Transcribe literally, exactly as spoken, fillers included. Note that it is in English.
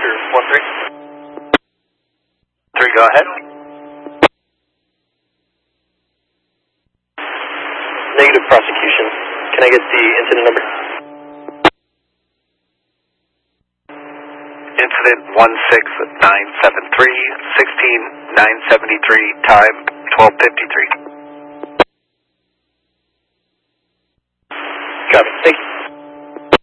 Oscar one three. three, go ahead. Negative prosecution. Can I get the incident number? Incident one six nine seven three, sixteen nine seventy-three, time twelve fifty-three. Got it. Thank you.